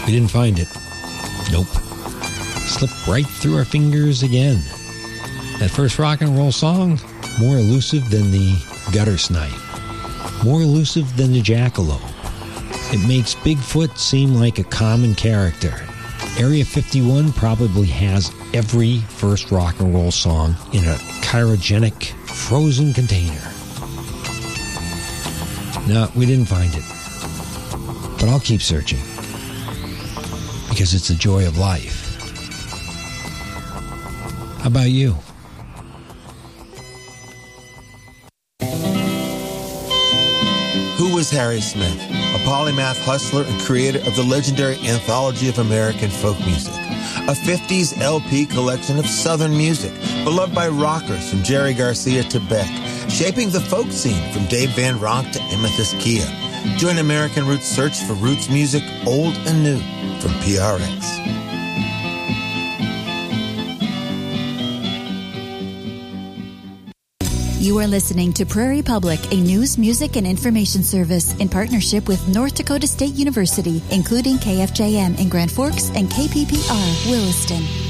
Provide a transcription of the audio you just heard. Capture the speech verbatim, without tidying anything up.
We didn't find it. Nope. Slipped right through our fingers again. That first rock and roll song, more elusive than the gutter snipe. More elusive than the jackalope. It makes Bigfoot seem like a common character. Area fifty-one probably has every first rock and roll song in a cryogenic frozen container. No, we didn't find it. But I'll keep searching. Because it's the joy of life. How about you? Who was Harry Smith? A polymath hustler and creator of the legendary Anthology of American Folk Music, a fifties L P collection of Southern music, beloved by rockers from Jerry Garcia to Beck, shaping the folk scene from Dave Van Ronk to Amethyst Kia. Join American Roots' search for roots music, old and new, from P R X. You are listening to Prairie Public, a news, music, and information service in partnership with North Dakota State University, including K F J M in Grand Forks and K P P R Williston.